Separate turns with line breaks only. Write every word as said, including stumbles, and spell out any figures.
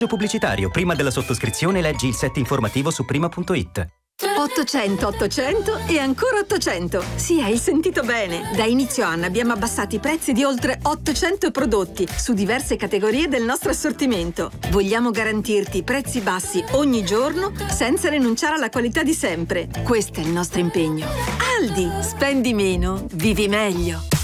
Pubblicitario. Prima della sottoscrizione leggi il set informativo su prima punto it.
ottocento ottocento e ancora ottocento. Sì, hai sentito bene. Da inizio anno abbiamo abbassato i prezzi di oltre ottocento prodotti su diverse categorie del nostro assortimento. Vogliamo garantirti prezzi bassi ogni giorno senza rinunciare alla qualità di sempre. Questo è il nostro impegno. Aldi, spendi meno, vivi meglio.